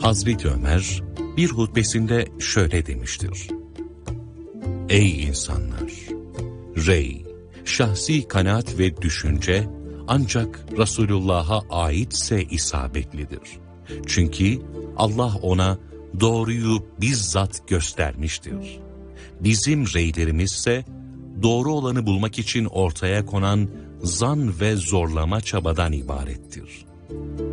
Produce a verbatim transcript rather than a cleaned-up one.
Hazreti Ömer bir hutbesinde şöyle demiştir: Ey insanlar! Rey, şahsi kanaat ve düşünce ancak Resulullah'a aitse isabetlidir. Çünkü Allah ona doğruyu bizzat göstermiştir. Bizim reylerimizse doğru olanı bulmak için ortaya konan zan ve zorlama çabadan ibarettir.